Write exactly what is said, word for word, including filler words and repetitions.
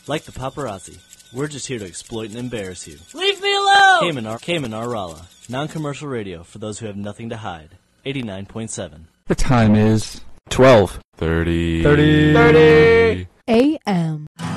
Like the paparazzi, we're just here to exploit and embarrass you. Leave me alone! Cayman, Ar- Cayman Ar Rala, non-commercial radio for those who have nothing to hide. eighty-nine point seven. The time is twelve thirty. thirty. thirty. A M